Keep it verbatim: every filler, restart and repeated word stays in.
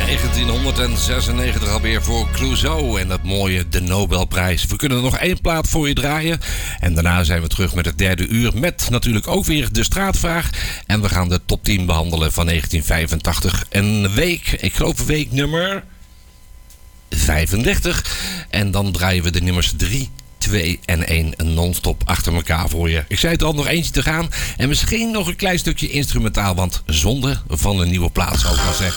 negentienhonderdzesennegentig alweer voor Clouseau en dat mooie de Nobelprijs. We kunnen er nog één plaat voor je draaien. En daarna zijn we terug met het derde uur met natuurlijk ook weer de straatvraag. En we gaan de top tien behandelen van negentien vijfentachtig. Een week, ik geloof week nummer vijfendertig. En dan draaien we de nummers drie, twee en één non-stop achter elkaar voor je. Ik zei het al, nog eentje te gaan. En misschien nog een klein stukje instrumentaal, want zonde van een nieuwe plaat, zou ik maar zeggen.